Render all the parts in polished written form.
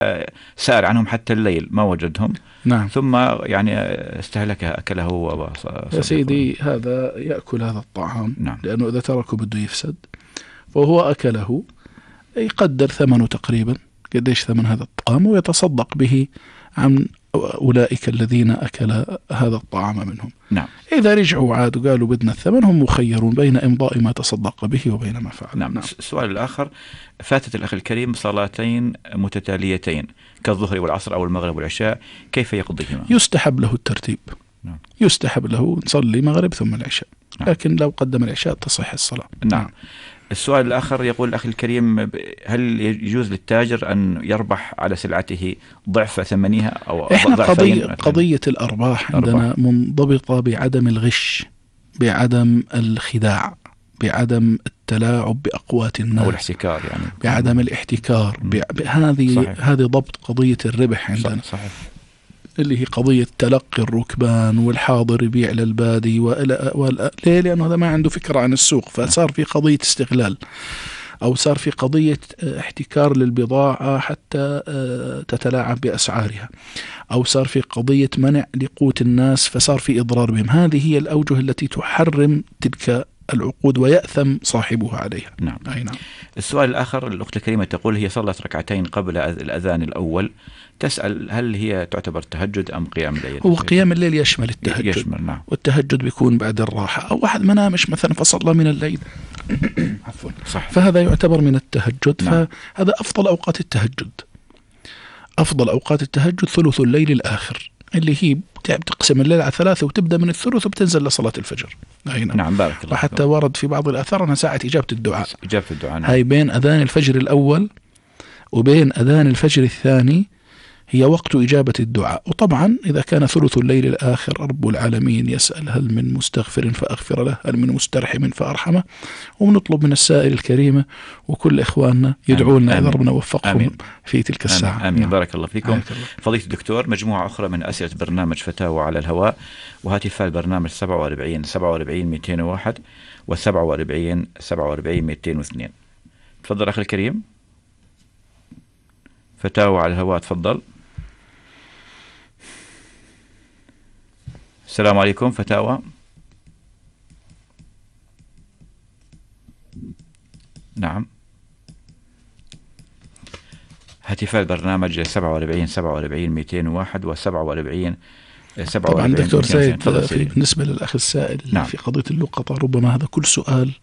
سار عنهم حتى الليل ما وجدهم. نعم. ثم يعني استهلكها أكله هو يا سيدي هذا يأكل هذا الطعام. نعم. لأنه إذا تركه بده يفسد، فهو أكله، يقدر ثمنه تقريبا قديش ثمن هذا الطعام ويتصدق به عن أولئك الذين أكل هذا الطعام منهم. نعم. إذا رجعوا عادوا قالوا بدنا الثمن، هم مخيرون بين إمضاء ما تصدق به وبين ما فعل. نعم. السؤال الآخر: فاتت الأخ الكريم صلاتين متتاليتين كالظهر والعصر أو المغرب والعشاء، كيف يقضيهما؟ يستحب له الترتيب. نعم. يستحب له نصلي مغرب ثم العشاء. نعم. لكن لو قدم العشاء تصح الصلاة. نعم. السؤال الآخر يقول الأخ الكريم: هل يجوز للتاجر أن يربح على سلعته ضعف ثمنها أو إحنا قضية الأرباح عندنا منضبطة بعدم الغش، بعدم الخداع، بعدم التلاعب بأقوات الناس، أو الاحتكار، يعني بعدم الاحتكار. هذه ضبط قضية الربح عندنا. صحيح. اللي هي قضية تلقي الركبان والحاضر يبيع للبادي ليه؟ لأنه هذا ما عنده فكرة عن السوق، فصار في قضية استغلال، أو صار في قضية احتكار للبضاعة حتى تتلاعب بأسعارها، أو صار في قضية منع لقوت الناس فصار في إضرار بهم. هذه هي الأوجه التي تحرم تلك العقود ويأثم صاحبها عليها. نعم. أي نعم. السؤال الآخر: الأخت الكريمة تقول هي صلت ركعتين قبل الأذان الأول، تسأل هل هي تعتبر تهجد أم قيام الليل؟ هو قيام الليل يشمل التهجد. يشمل. نعم. والتهجد بيكون بعد الراحة، أو واحد ما نامش مثلا فصلى من الليل عفوا، صح. فهذا يعتبر من التهجد. نعم. فهذا أفضل أوقات التهجد. أفضل أوقات التهجد ثلث الليل الآخر، اللي هي بتقسم الليل على 3 وتبدأ من الثلث وبتنزل لصلاة الفجر. نعم. بارك الله. وحتى ورد في بعض الآثار أنها ساعة إجابة الدعاء. نعم. هاي بين أذان الفجر الأول وبين أذان الفجر الثاني هي وقت إجابة الدعاء. وطبعا إذا كان ثلث الليل الآخر رب العالمين يسأل: هل من مستغفر فأغفر له، هل من مسترحم فأرحمه. ونطلب من السائل الكريمة وكل إخواننا يدعو لنا إذا ربنا وفقهم في تلك الساعة. آمين. بارك الله فيكم. فضيلة الدكتور، مجموعة أخرى من أسئلة برنامج فتاوى على الهواء، وهاتف البرنامج 47 47 201 و47 47 202. تفضل أخي الكريم. فتاوى على الهواء، تفضل. السلام عليكم. فتاوى. نعم. هاتف البرنامج 47 47 201 و 47 47. طبعا دكتور سيد، بالنسبة للأخ السائل نعم. في قضية اللقطة، ربما هذا كل سؤال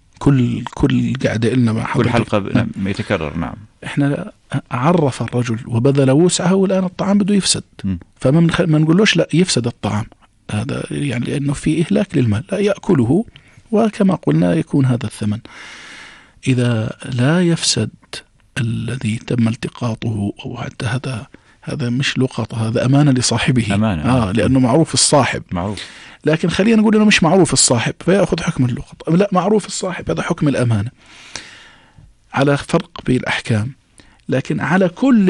كل قاعدة لنا مع كل حلقة يتكرر. نعم. احنا عرف الرجل وبذل وسعه والآن الطعام بده يفسد، فما ما نقولوش لا يفسد الطعام، هذا يعني لأنه في إهلاك للمال، لا يأكله، وكما قلنا يكون هذا الثمن. إذا لا يفسد الذي تم التقاطه، أو حتى هذا مش لقطة، هذا أمانة لصاحبه. أمانة. لأنه معروف الصاحب. معروف. لكن خلينا نقول إنه مش معروف الصاحب فيأخذ حكم اللقطة، لا، معروف الصاحب هذا حكم الأمانة، على فرق بين الأحكام. لكن على كل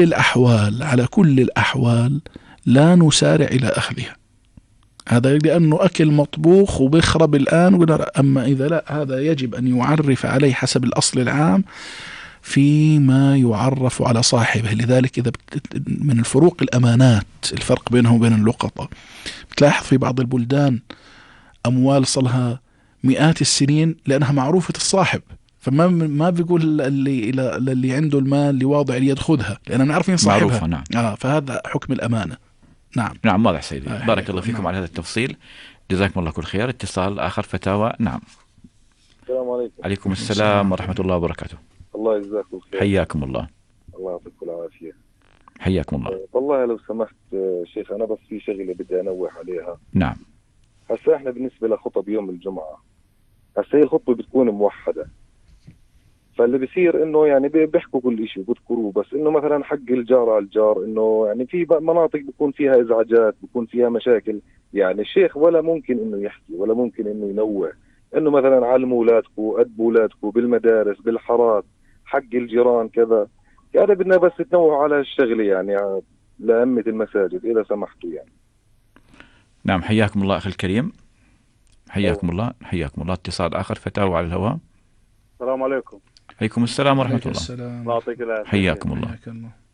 الأحوال لا نسارع إلى أخذها، هذا لأنه أكل مطبوخ وبيخرب الآن. أما إذا لا، هذا يجب أن يعرف عليه حسب الأصل العام فيما يعرف على صاحبه. لذلك إذا من الفروق الأمانات، الفرق بينه وبين اللقطة، بتلاحظ في بعض البلدان أموال صلها مئات السنين لأنها معروفة الصاحب، فما بيقول اللي عنده المال اللي واضع اليد خذها، لأننا نعرفين صاحبها. نعم. فهذا حكم الأمانة. نعم. واضح سيدي. بارك الله فيكم على هذا التفصيل، جزاكم الله كل خير. اتصال آخر. فتاوى. نعم. السلام عليكم. عليكم السلام ورحمة الله وبركاته. الله يجزاكم خير. حياكم الله. الله يعطيكم العافية. حياكم الله. والله لو سمحت شيخ، أنا بس في شغلة بدي أنوه عليها. نعم. هسه إحنا بالنسبة لخطب يوم الجمعة، هسه هي الخطبة بتكون موحدة، فاللي بيصير إنه يعني بيحكوا كل إشي وبذكروه، بس إنه مثلا حق الجار على الجار، إنه يعني في مناطق بيكون فيها إزعاجات، بيكون فيها مشاكل. يعني الشيخ ولا ممكن إنه يحكي ولا ممكن إنه ينوه إنه مثلا علموا أولادكم، أدبوا أولادكم بالمدارس، بالحارات، حق الجيران كذا. يعني بدنا بس تنوه على الشغلة يعني لأئمة المساجد إذا سمحتوا يعني. نعم. حياكم الله أخي الكريم. حياكم الله. حياكم الله. اتصال آخر. فتاوى على الهواء. السلام عليكم. عليكم السلام ورحمة الله. السلام. الله يعطيك العافية. حياكم الله.